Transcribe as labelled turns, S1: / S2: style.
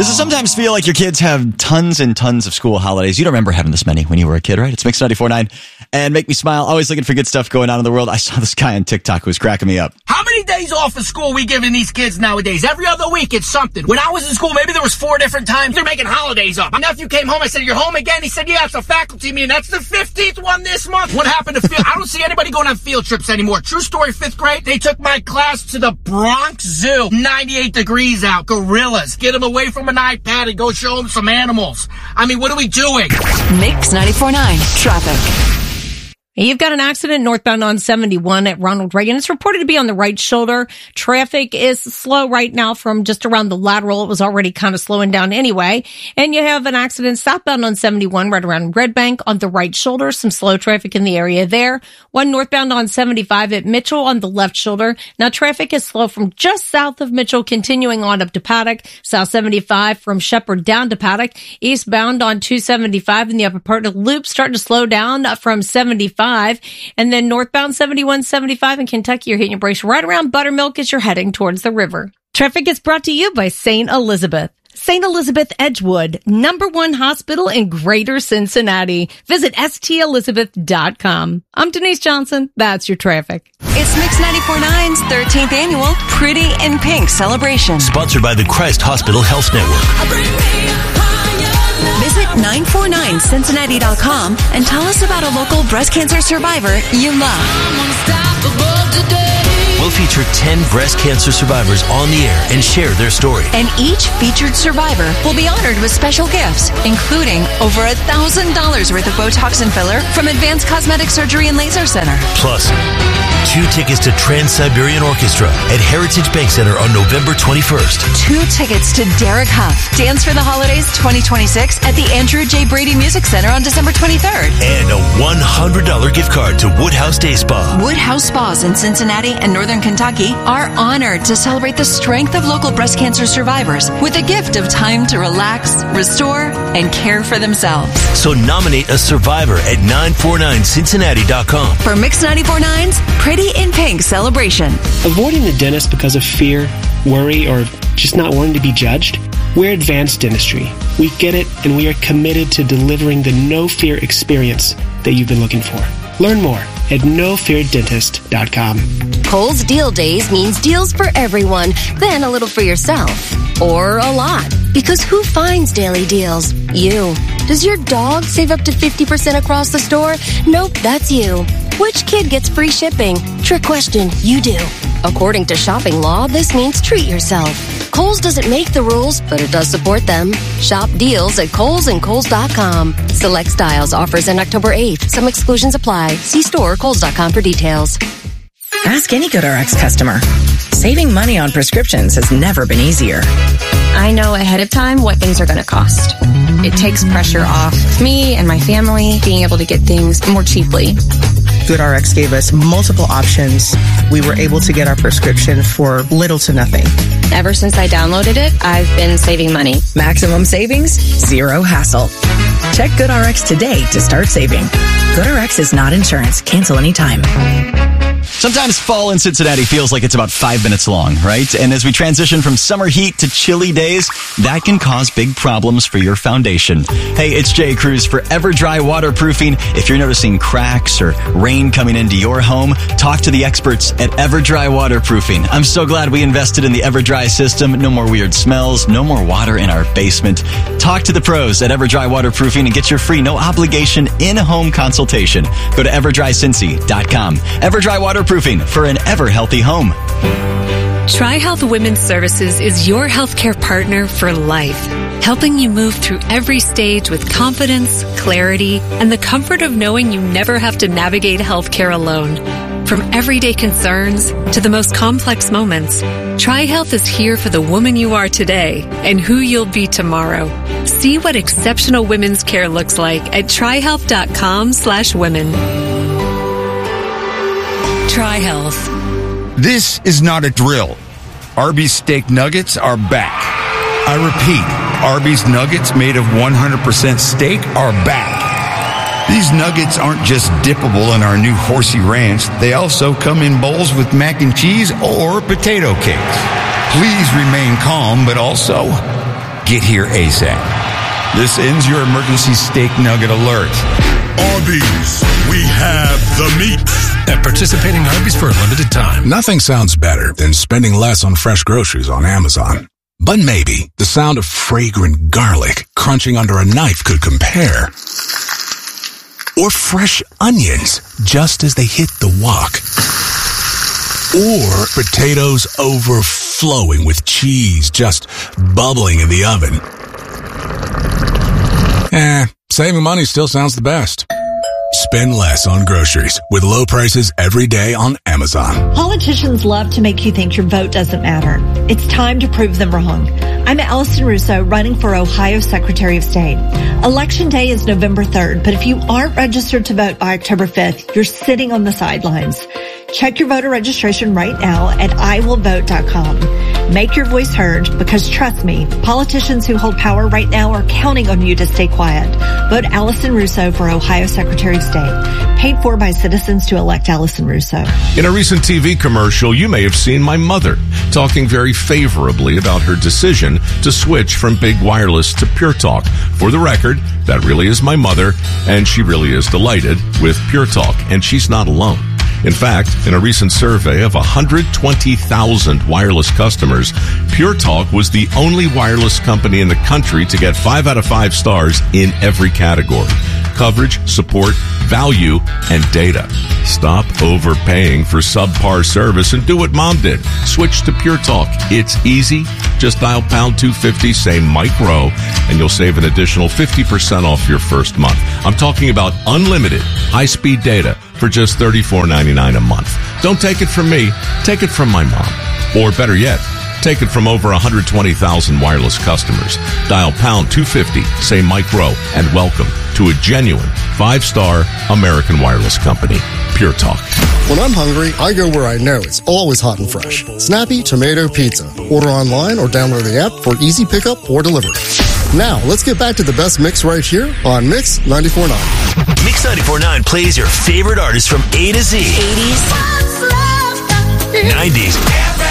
S1: Does it sometimes feel like your kids have tons and tons of school holidays? You don't remember having this many when you were a kid, right? It's Mix 94.9 and Make Me Smile. Always looking for good stuff going on in the world. I saw this guy on TikTok who was cracking me up.
S2: How many days off of school are we giving these kids nowadays? Every other week it's something. When I was in school, maybe there was 4 different times. They're making holidays up. My nephew came home. I said, "You're home again?" He said, "Yeah, it's a faculty meeting. That's the 15th one this month." What happened to field? I don't see anybody going on field trips anymore. True story, 5th grade, they took my class to the Bronx Zoo. 98 degrees out. Gorillas. Get them away from an iPad and go show them some animals. I mean, what are we doing?
S3: Mix 94.9 Traffic.
S4: You've got an accident northbound on 71 at Ronald Reagan. It's reported to be on the right shoulder. Traffic is slow right now from just around the lateral. It was already kind of slowing down anyway. And you have an accident southbound on 71 right around Red Bank on the right shoulder. Some slow traffic in the area there. One northbound on 75 at Mitchell on the left shoulder. Now traffic is slow from just south of Mitchell, continuing on up to Paddock. South 75 from Shepherd down to Paddock. Eastbound on 275 in the upper part of the loop starting to slow down from 75. And then northbound 71, 75 in Kentucky, you're hitting your brakes right around Buttermilk as you're heading towards the river. Traffic is brought to you by St. Elizabeth. St. Elizabeth Edgewood, #1 hospital in Greater Cincinnati. Visit stelizabeth.com. I'm Denise Johnson. That's your traffic.
S3: It's Mix 94.9's 13th annual Pretty in Pink celebration.
S5: Sponsored by the Christ Hospital Health Network.
S3: Visit 949cincinnati.com and tell us about a local breast cancer survivor you love.
S5: We'll feature 10 breast cancer survivors on the air and share their story.
S3: And each featured survivor will be honored with special gifts, including over $1,000 worth of Botox and filler from Advanced Cosmetic Surgery and Laser Center.
S5: Plus, 2 tickets to Trans-Siberian Orchestra at Heritage Bank Center on November 21st.
S3: 2 tickets to Derek Huff, Dance for the Holidays 2026 at the Andrew J. Brady Music Center on December 23rd.
S5: And a $100 gift card to Woodhouse Day Spa.
S3: Woodhouse Spas in Cincinnati and Northern Kentucky are honored to celebrate the strength of local breast cancer survivors with a gift of time to relax, restore, and care for themselves.
S5: So nominate a survivor at 949cincinnati.com.
S3: For Mix 94.9's Pretty in Pink celebration.
S6: Avoiding the dentist because of fear, worry, or just not wanting to be judged? We're Advanced Dentistry. We get it, and we are committed to delivering the no-fear experience that you've been looking for. Learn more at nofeardentist.com.
S7: Kohl's Deal Days means deals for everyone, then a little for yourself. Or a lot. Because who finds daily deals? You. Does your dog save up to 50% across the store? Nope, that's you. Which kid gets free shipping? Trick question, you do. According to shopping law, this means treat yourself. Kohl's doesn't make the rules, but it does support them. Shop deals at Kohl's and Kohl's.com. Select styles, offers end October 8th. Some exclusions apply. See store or Kohl's.com for details.
S8: Ask any GoodRx customer. Saving money on prescriptions has never been easier.
S9: I know ahead of time what things are going to cost. It takes pressure off me and my family being able to get things more cheaply.
S8: GoodRx gave us multiple options. We were able to get our prescription for little to nothing.
S9: Ever since I downloaded it, I've been saving money.
S8: Maximum savings, zero hassle. Check GoodRx today to start saving. GoodRx is not insurance. Cancel anytime.
S1: Sometimes fall in Cincinnati feels like it's about 5 minutes long, right? And as we transition from summer heat to chilly days, that can cause big problems for your foundation. Hey, it's Jay Cruz for EverDry Waterproofing. If you're noticing cracks or rain coming into your home, talk to the experts at EverDry Waterproofing. I'm so glad we invested in the EverDry system. No more weird smells, no more water in our basement. Talk to the pros at EverDry Waterproofing and get your free, no obligation, in-home consultation. Go to EverDryCincy.com. EverDry Waterproofing for an ever-healthy home.
S10: TriHealth Women's Services is your healthcare partner for life, helping you move through every stage with confidence, clarity, and the comfort of knowing you never have to navigate healthcare alone. From everyday concerns to the most complex moments, TriHealth is here for the woman you are today and who you'll be tomorrow. See what exceptional women's care looks like at TriHealth.com/women. TriHealth.
S11: This is not a drill. Arby's steak nuggets are back. I repeat, Arby's nuggets made of 100% steak are back. These nuggets aren't just dippable in our new horsey ranch. They also come in bowls with mac and cheese or potato cakes. Please remain calm, but also get here ASAP. This ends your emergency steak nugget alert.
S12: Arby's, we have the meat.
S13: At participating Arby's for a limited time. Nothing sounds better than spending less on fresh groceries on Amazon. But maybe the sound of fragrant garlic crunching under a knife could compare. Or fresh onions just as they hit the wok. Or potatoes overflowing with cheese just bubbling in the oven. Saving money still sounds the best. Spend less on groceries with low prices every day on Amazon.
S14: Politicians love to make you think your vote doesn't matter. It's time to prove them wrong. I'm Allison Russo, running for Ohio Secretary of State. Election day is November 3rd, but if you aren't registered to vote by October 5th, you're sitting on the sidelines. Check your voter registration right now at iwillvote.com. Make your voice heard because, trust me, politicians who hold power right now are counting on you to stay quiet. Vote Allison Russo for Ohio Secretary of State. Paid for by citizens to elect Allison Russo.
S15: In a recent TV commercial, you may have seen my mother talking very favorably about her decision to switch from big wireless to Pure Talk. For the record, that really is my mother, and she really is delighted with Pure Talk, and she's not alone. In fact, in a recent survey of 120,000 wireless customers, Pure Talk was the only wireless company in the country to get 5 out of 5 stars in every category: coverage, support, value, and data. Stop overpaying for subpar service and do what Mom did. Switch to Pure Talk. It's easy. Just dial pound 250, say Mike Rowe, and you'll save an additional 50% off your first month. I'm talking about unlimited high-speed data for just $34.99 a month. Don't take it from me. Take it from my mom. Or better yet, take it from over 120,000 wireless customers. Dial pound 250, say Mike Rowe, and welcome to a genuine 5-star American wireless company, Pure Talk.
S16: When I'm hungry, I go where I know it's always hot and fresh. Snappy Tomato Pizza. Order online or download the app for easy pickup or delivery. Now, let's get back to the best mix right here on Mix 94.9.
S5: Mix 94.9 plays your favorite artists from A to Z.
S17: 80s.
S5: 90s.